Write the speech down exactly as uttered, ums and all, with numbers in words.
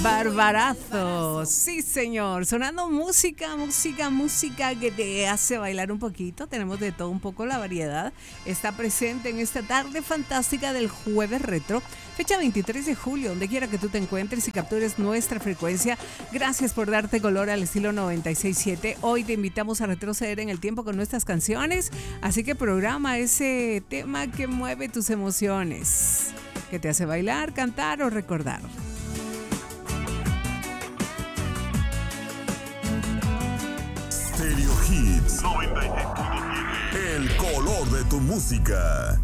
Barbarazo, sí señor, sonando música, música, música que te hace bailar un poquito. Tenemos de todo un poco, la variedad está presente en esta tarde fantástica del jueves retro, fecha veintitrés de julio, donde quiera que tú te encuentres y captures nuestra frecuencia. Gracias por darte color al estilo noventa y seis punto siete. Hoy te invitamos a retroceder en el tiempo con nuestras canciones, así que programa ese tema que mueve tus emociones, que te hace bailar, cantar o recordar. Stereo Hits noventa y seis punto siete. El color de tu música.